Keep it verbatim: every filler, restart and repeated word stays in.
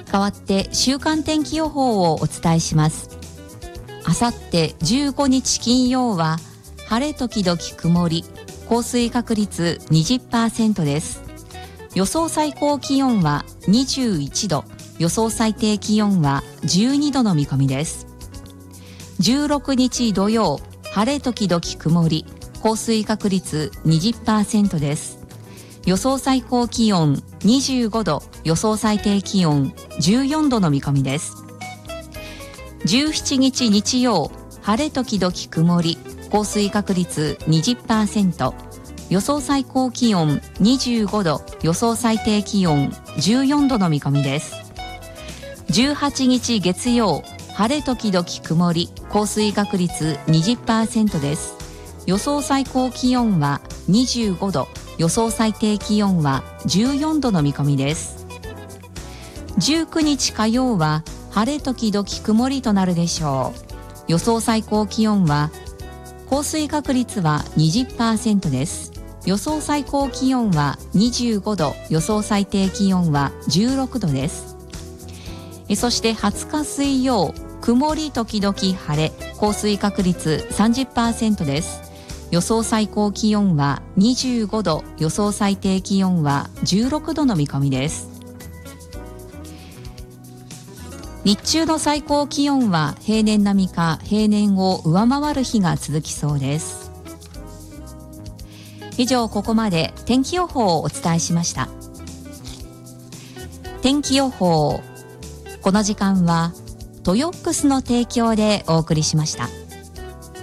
代わって週間天気予報をお伝えします。あさってじゅうごにち金曜は晴れ時々曇り、降水確率 にじゅっパーセント です。予想最高気温はにじゅういちど、予想最低気温はじゅうにどの見込みです。じゅうろくにち土曜、晴れ時々曇り、降水確率 にじゅっパーセント です。予想最高気温にじゅうごど、予想最低気温じゅうよんどの見込みです。じゅうしちにち日曜、晴れ時々曇り、降水確率 にじゅっパーセント、予想最高気温にじゅうごど、予想最低気温じゅうよんどの見込みです。じゅうはちにち月曜、晴れ時々曇り、降水確率 にじゅっパーセント です。予想最高気温はにじゅうごど、予想最低気温はじゅうよんどの見込みです。じゅうくにち火曜は晴れ時々曇りとなるでしょう。予想最高気温は、降水確率は にじゅっパーセント です。予想最高気温はにじゅうごど、予想最低気温はじゅうろくどです。そしてはつか水曜、曇り時々晴れ、降水確率 さんじゅっパーセント です。予想最高気温はにじゅうごど、予想最低気温はじゅうろくどの見込みです。日中の最高気温は平年並みか平年を上回る日が続きそうです。以上、ここまで天気予報をお伝えしました。天気予報、この時間はトヨックスの提供でお送りしました。